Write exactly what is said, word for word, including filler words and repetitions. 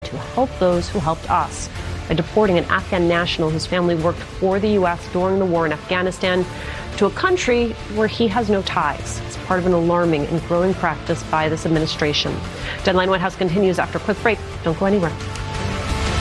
to help those who helped us by deporting an Afghan national whose family worked for the U S during the war in Afghanistan to a country where he has no ties. It's part of an alarming and growing practice by this administration. Deadline White House continues after a quick break. Don't go anywhere.